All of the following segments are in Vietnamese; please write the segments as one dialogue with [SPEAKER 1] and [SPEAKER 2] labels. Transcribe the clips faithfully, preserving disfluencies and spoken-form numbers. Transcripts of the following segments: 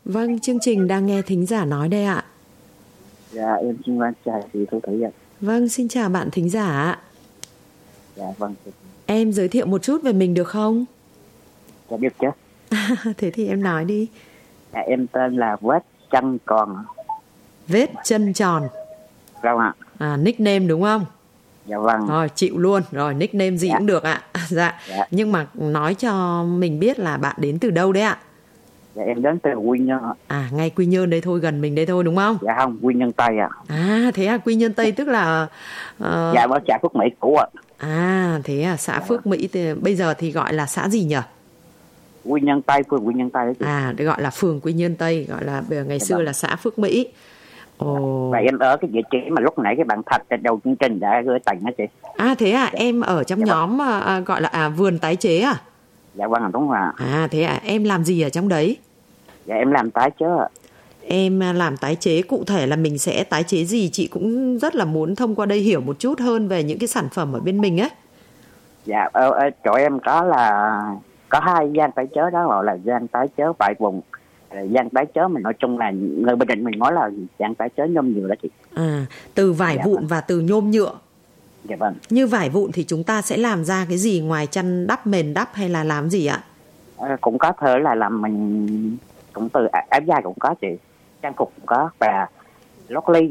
[SPEAKER 1] Vâng, chương trình đang nghe thính giả nói đây ạ.
[SPEAKER 2] Dạ, em xin chào chị Thu Thủy ạ.
[SPEAKER 1] Vâng, xin chào bạn thính giả ạ.
[SPEAKER 2] Dạ, vâng.
[SPEAKER 1] Em giới thiệu một chút về mình được không?
[SPEAKER 2] Dạ, biết chứ.
[SPEAKER 1] Thế thì em nói đi.
[SPEAKER 2] Dạ, em tên là Vết Chân Còn.
[SPEAKER 1] Vết Chân Tròn.
[SPEAKER 2] Vâng ạ.
[SPEAKER 1] À, nickname đúng không?
[SPEAKER 2] Dạ vâng.
[SPEAKER 1] Rồi, chịu luôn. Rồi, nickname gì
[SPEAKER 2] Dạ.
[SPEAKER 1] cũng được ạ. Dạ.
[SPEAKER 2] Dạ.
[SPEAKER 1] Nhưng mà nói cho mình biết là bạn đến từ đâu đấy ạ?
[SPEAKER 2] Dạ, em đến từ Quy Nhơn ạ.
[SPEAKER 1] À, ngay Quy Nhơn đây thôi, gần mình đây thôi đúng không?
[SPEAKER 2] Dạ không, Quy Nhơn Tây ạ.
[SPEAKER 1] À, thế à, Quy Nhơn Tây tức là... Uh...
[SPEAKER 2] Dạ, ở xã Phước Mỹ cũ ạ.
[SPEAKER 1] À, thế à, xã
[SPEAKER 2] Dạ.
[SPEAKER 1] Phước Mỹ thì bây giờ thì gọi là xã gì nhỉ?
[SPEAKER 2] Quy Nhơn Tây, phường Quy Nhơn Tây đó chị.
[SPEAKER 1] À, được gọi là phường Quy Nhơn Tây, gọi là ngày
[SPEAKER 2] Dạ
[SPEAKER 1] xưa
[SPEAKER 2] vâng.
[SPEAKER 1] là xã Phước Mỹ. Ồ.
[SPEAKER 2] Và em ở cái vị trí mà lúc nãy cái bạn Thật trên đầu chương trình đã gửi tặng đó chị.
[SPEAKER 1] À thế à,
[SPEAKER 2] Dạ.
[SPEAKER 1] em ở trong
[SPEAKER 2] Dạ
[SPEAKER 1] nhóm à, à, gọi là à, vườn tái chế à?
[SPEAKER 2] Dạ vâng, đúng rồi ạ.
[SPEAKER 1] À thế à, em làm gì ở trong đấy?
[SPEAKER 2] Dạ, em làm tái chế ạ.
[SPEAKER 1] Em à, làm tái chế, cụ thể là mình sẽ tái chế gì? Chị cũng rất là muốn thông qua đây hiểu một chút hơn về những cái sản phẩm ở bên mình ấy.
[SPEAKER 2] Dạ, ở, ở chỗ em có là có hai gian tái chế, đó gọi là gian tái chế vải vùng. Gian tái chế mình nói chung là người Bình Định mình nói là gian tái chế nhôm nhựa đó chị.
[SPEAKER 1] À, từ vải
[SPEAKER 2] Dạ
[SPEAKER 1] vụn
[SPEAKER 2] vâng.
[SPEAKER 1] và từ nhôm nhựa.
[SPEAKER 2] Dạ vâng.
[SPEAKER 1] Như vải vụn thì chúng ta sẽ làm ra cái gì ngoài chăn đắp, mền đắp hay là làm gì ạ?
[SPEAKER 2] À, cũng có thể là làm mình cũng từ áo dài cũng có chị, trang phục cũng có, và lót ly.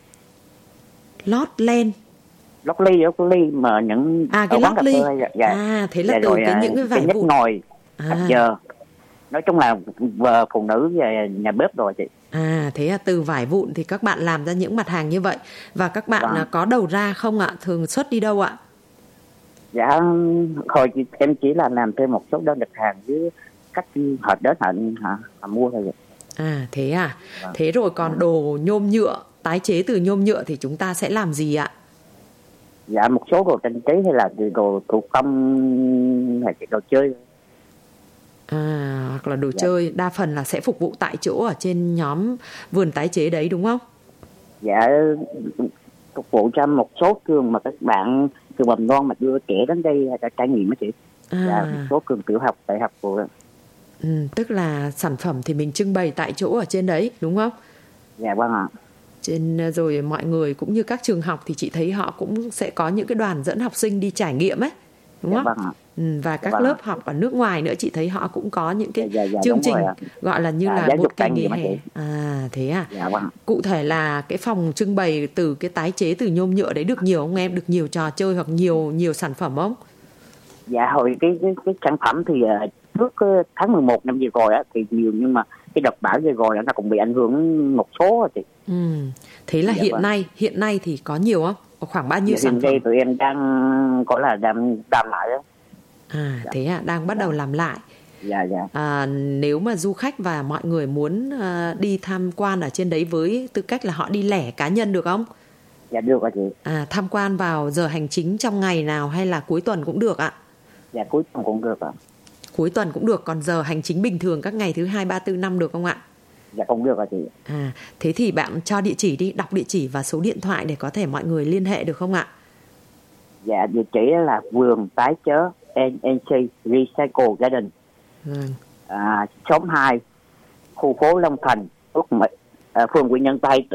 [SPEAKER 1] Lót len.
[SPEAKER 2] Lót ly, lót ly mà những
[SPEAKER 1] À cái lót ly.
[SPEAKER 2] Dạ.
[SPEAKER 1] À thế là
[SPEAKER 2] Dạ,
[SPEAKER 1] từ
[SPEAKER 2] rồi,
[SPEAKER 1] cái những cái vải
[SPEAKER 2] cái
[SPEAKER 1] vụn.
[SPEAKER 2] ngồi,
[SPEAKER 1] À.
[SPEAKER 2] giờ nói chung là vợ phụ nữ về nhà bếp rồi chị.
[SPEAKER 1] À thế là từ vải vụn thì các bạn làm ra những mặt hàng như vậy. Và các bạn
[SPEAKER 2] Vâng.
[SPEAKER 1] có đầu ra không ạ? Thường xuất đi đâu ạ?
[SPEAKER 2] Dạ, hồi chị, em chỉ là làm thêm một số đơn đặt hàng với cách họ đến họ, họ, họ mua thôi.
[SPEAKER 1] À thế à.
[SPEAKER 2] Vâng.
[SPEAKER 1] Thế rồi còn đồ nhôm nhựa, tái chế từ nhôm nhựa thì chúng ta sẽ làm gì ạ?
[SPEAKER 2] Dạ, một số đồ trang trí hay là đồ thủ công hay đồ chơi.
[SPEAKER 1] À hoặc là đồ
[SPEAKER 2] Dạ.
[SPEAKER 1] chơi, đa phần là sẽ phục vụ tại chỗ ở trên nhóm vườn tái chế đấy đúng không?
[SPEAKER 2] Dạ, phục vụ cho một số trường mà các bạn trường mầm non mà đưa trẻ đến đây đã trải nghiệm đó chị.
[SPEAKER 1] À.
[SPEAKER 2] Dạ, một số trường tiểu học, đại học của.
[SPEAKER 1] Ừ, tức là sản phẩm thì mình trưng bày tại chỗ ở trên đấy đúng không?
[SPEAKER 2] Dạ vâng ạ.
[SPEAKER 1] Trên rồi mọi người cũng như các trường học thì chị thấy họ cũng sẽ có những cái đoàn dẫn học sinh đi trải nghiệm ấy đúng
[SPEAKER 2] Dạ
[SPEAKER 1] không?
[SPEAKER 2] vâng ạ.
[SPEAKER 1] Ừ, và các
[SPEAKER 2] Vâng.
[SPEAKER 1] lớp học ở nước ngoài nữa chị thấy họ cũng có những cái
[SPEAKER 2] Dạ, dạ,
[SPEAKER 1] chương
[SPEAKER 2] đúng
[SPEAKER 1] trình
[SPEAKER 2] rồi ạ.
[SPEAKER 1] gọi là như
[SPEAKER 2] À,
[SPEAKER 1] là
[SPEAKER 2] giáo
[SPEAKER 1] một
[SPEAKER 2] dục
[SPEAKER 1] kỳ
[SPEAKER 2] trải
[SPEAKER 1] nghỉ
[SPEAKER 2] nghiệm á
[SPEAKER 1] hè.
[SPEAKER 2] chị.
[SPEAKER 1] À thế à.
[SPEAKER 2] Dạ vâng.
[SPEAKER 1] Cụ thể là cái phòng trưng bày từ cái tái chế từ nhôm nhựa đấy được nhiều không em? Được nhiều trò chơi hoặc nhiều nhiều sản phẩm không?
[SPEAKER 2] Dạ, hồi cái cái, cái sản phẩm thì uh, trước uh, tháng mười một năm vừa rồi á thì nhiều, nhưng mà cái đợt bão vừa rồi nó cũng bị ảnh hưởng một số rồi chị.
[SPEAKER 1] Ừ. Thế là
[SPEAKER 2] Dạ
[SPEAKER 1] hiện
[SPEAKER 2] vâng.
[SPEAKER 1] nay hiện nay thì có nhiều không? Có khoảng bao nhiêu
[SPEAKER 2] Dạ,
[SPEAKER 1] sản
[SPEAKER 2] hiện
[SPEAKER 1] phẩm?
[SPEAKER 2] đây tụi em đang gọi là đang làm lại đó.
[SPEAKER 1] À
[SPEAKER 2] Dạ.
[SPEAKER 1] thế à, đang bắt đầu làm lại.
[SPEAKER 2] Dạ dạ.
[SPEAKER 1] À, nếu mà du khách và mọi người muốn à, đi tham quan ở trên đấy với tư cách là họ đi lẻ cá nhân được không?
[SPEAKER 2] Dạ được ạ chị.
[SPEAKER 1] À, tham quan vào giờ hành chính trong ngày nào hay là cuối tuần cũng được ạ?
[SPEAKER 2] Dạ, cuối tuần cũng được ạ.
[SPEAKER 1] Cuối tuần cũng được, còn giờ hành chính bình thường các ngày thứ hai, ba, tư, năm được không ạ?
[SPEAKER 2] Dạ cũng được ạ chị.
[SPEAKER 1] À, thế thì bạn cho địa chỉ đi, đọc địa chỉ và số điện thoại để có thể mọi người liên hệ được không ạ?
[SPEAKER 2] Dạ, địa chỉ là vườn tái chế en en xê Recycle Garden,
[SPEAKER 1] Vâng.
[SPEAKER 2] à, xóm hai, khu phố Long Thành, Phước Mỹ, à, phường Quy Nhơn Tây,